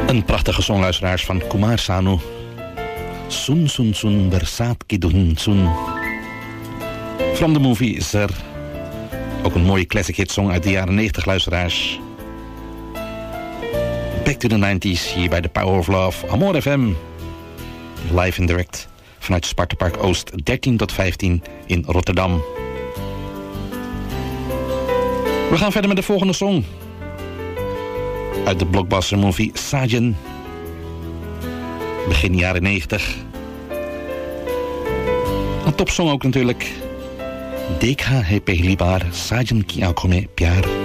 Een prachtige song, luisteraars, van Kumar Sanu. Sun Sun Sun Bersat Ki Dun Sun. From the movie Zer. Ook een mooie classic hit song uit de jaren 90, luisteraars. Back to the 90s, hier bij The Power of Love, Amor FM. Live and direct vanuit Spartapark Oost, 13 tot 15 in Rotterdam. We gaan verder met de volgende song. Uit de blockbuster movie Sajan. Begin jaren 90. Een topsong ook natuurlijk. Dekha hai pehli baar Sajan ki aankhon mein pyar.